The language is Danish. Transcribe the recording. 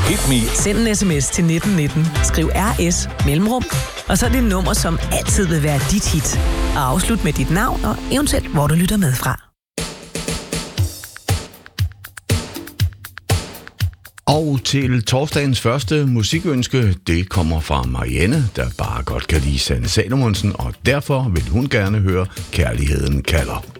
Hit me. Send en sms til 1919. Skriv RS mellemrum. Og så er det nummer, som altid vil være dit hit. Og afslut med dit navn og eventuelt, hvor du lytter med fra. Og til torsdagens første musikønske, det kommer fra Marianne, der bare godt kan lide Sanne Salomonsen, og derfor vil hun gerne høre Kærligheden kalder.